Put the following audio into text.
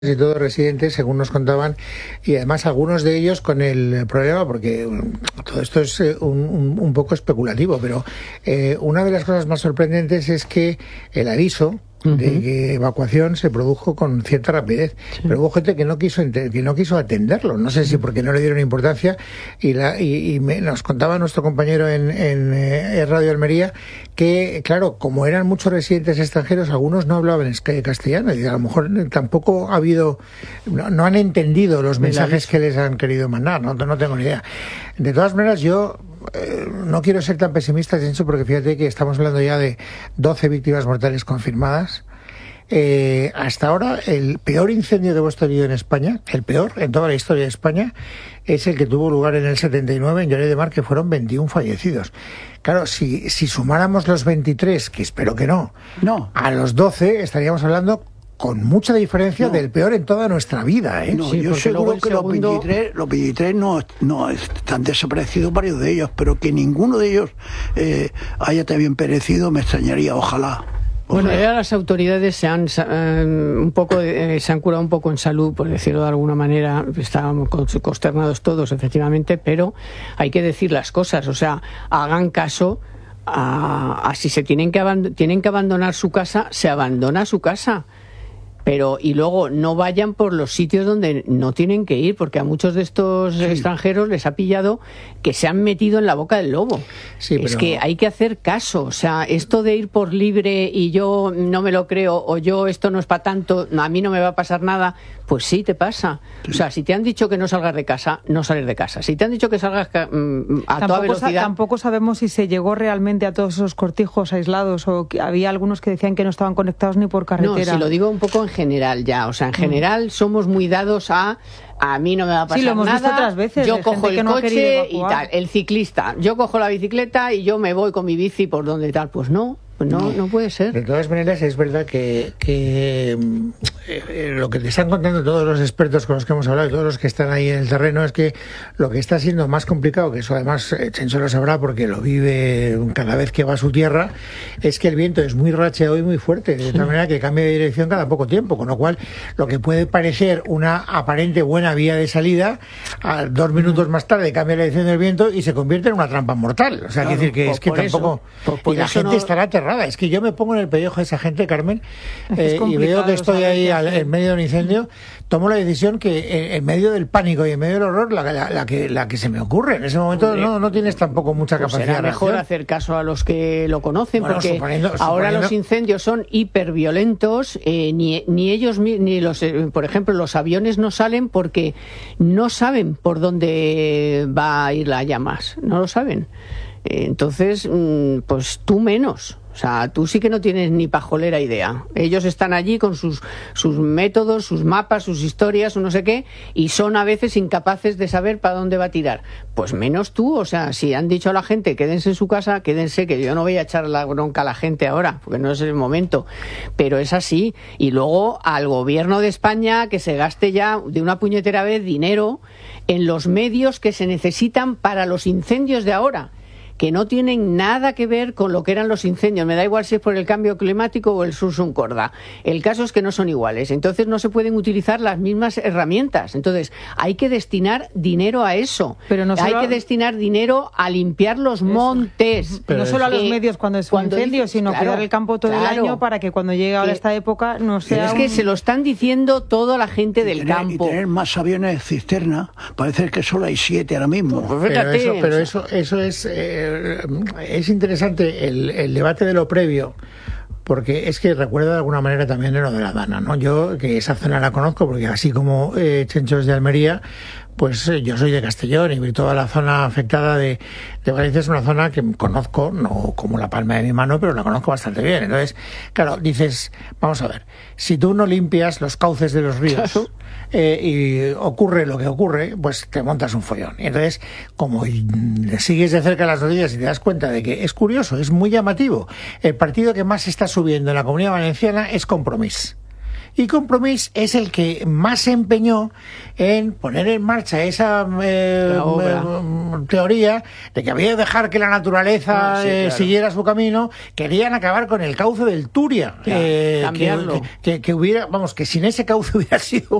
y todos residentes, según nos contaban, y además algunos de ellos con el problema, porque todo esto es un poco especulativo, pero una de las cosas más sorprendentes es que el aviso de evacuación se produjo con cierta rapidez, pero hubo gente que no quiso atenderlo, no sé si porque no le dieron importancia, nos contaba nuestro compañero en Radio Almería que, claro, como eran muchos residentes extranjeros, algunos no hablaban castellano, y a lo mejor tampoco no han entendido los mensajes que les han querido mandar, no tengo ni idea. De todas maneras, yo no quiero ser tan pesimista, Chencho, porque fíjate que estamos hablando ya de 12 víctimas mortales confirmadas. Hasta ahora, el peor incendio que hemos tenido en España, el peor en toda la historia de España, es el que tuvo lugar en el 79 en Lloret de Mar, que fueron 21 fallecidos. Claro, si sumáramos los 23, que espero que no, a los 12, estaríamos hablando con mucha diferencia del peor en toda nuestra vida, ¿eh? No, sí, yo seguro que los 23 no están desaparecidos varios de ellos, pero que ninguno de ellos haya también perecido me extrañaría, ojalá. Bueno, ya las autoridades se han curado un poco en salud, por decirlo de alguna manera. Estábamos consternados todos, efectivamente, pero hay que decir las cosas. O sea, hagan caso a si se tienen que abandonar su casa, se abandona su casa. Y luego no vayan por los sitios donde no tienen que ir, porque a muchos de estos extranjeros les ha pillado que se han metido en la boca del lobo. Sí, es que hay que hacer caso. O sea, esto de ir por libre y yo no me lo creo, o yo esto no es para tanto, a mí no me va a pasar nada, pues sí te pasa. O sea, si te han dicho que no salgas de casa, no sales de casa. Si te han dicho que salgas a toda velocidad... Tampoco sabemos si se llegó realmente a todos esos cortijos aislados, o que había algunos que decían que no estaban conectados ni por carretera. No, si lo digo un poco en general ya. O sea, en general somos muy dados a mí no me va a pasar nada. Sí, lo hemos visto otras veces. Yo cojo el coche y tal. El ciclista, yo cojo la bicicleta y yo me voy con mi bici por donde tal. Pues no puede ser. De todas maneras, es verdad que lo que te están contando todos los expertos con los que hemos hablado y todos los que están ahí en el terreno es que lo que está siendo más complicado, que eso además Chencho lo sabrá porque lo vive cada vez que va a su tierra, es que el viento es muy racheado y muy fuerte, de tal manera que cambia de dirección cada poco tiempo, con lo cual lo que puede parecer una aparente buena vía de salida, a 2 minutos más tarde cambia la dirección del viento y se convierte en una trampa mortal. O sea, claro, decir que es que tampoco... y la gente estará aterrada. Es que yo me pongo en el pellejo de esa gente, Carmen, y veo que estoy ahí en medio de un incendio, tomo la decisión que en medio del pánico y en medio del horror, la que se me ocurre. En ese momento no tienes tampoco mucha capacidad de reacción. Mejor hacer caso a los que lo conocen, bueno, porque ahora los incendios son hiperviolentos, ni ellos, ni los, por ejemplo, los aviones no salen porque no saben por dónde va a ir las llamas, no lo saben. Entonces, pues tú menos. O sea, tú sí que no tienes ni pajolera idea. Ellos están allí con sus métodos, sus mapas, sus historias, no sé qué, y son a veces incapaces de saber para dónde va a tirar. Pues menos tú. O sea, si han dicho a la gente quédense en su casa, quédense, que yo no voy a echar la bronca a la gente ahora, porque no es el momento. Pero es así. Y luego al gobierno de España que se gaste ya de una puñetera vez dinero en los medios que se necesitan para los incendios de ahora, que no tienen nada que ver con lo que eran los incendios. Me da igual si es por el cambio climático o el Sursum Corda. El caso es que no son iguales. Entonces no se pueden utilizar las mismas herramientas. Entonces hay que destinar dinero a eso. Pero no hay que destinar dinero a limpiar los montes. Pero no solo a los medios cuando es un incendio, sino cuidar el campo todo el año para que cuando llegue ahora esta época no sea... Es que se lo están diciendo toda la gente del campo. Y tener más aviones cisterna, parece que solo hay 7 ahora mismo. Pues fíjate, pero eso es interesante el debate de lo previo, porque es que recuerda de alguna manera también de lo de La Dana, ¿no? Yo, que esa zona la conozco, porque así como Chencho es de Almería, pues yo soy de Castellón y toda la zona afectada de Valencia es una zona que conozco, no como la palma de mi mano, pero la conozco bastante bien. Entonces, claro, dices, vamos a ver, si tú no limpias los cauces de los ríos y ocurre lo que ocurre, pues te montas un follón. Y entonces, como sigues de cerca las noticias y te das cuenta de que es curioso, es muy llamativo, el partido que más está subiendo en la Comunidad Valenciana es Compromís. Y Compromís es el que más se empeñó en poner en marcha esa teoría de que había que dejar que la naturaleza siguiera su camino. Querían acabar con el cauce del Turia, cambiarlo. Que hubiera, vamos, que sin ese cauce hubiera sido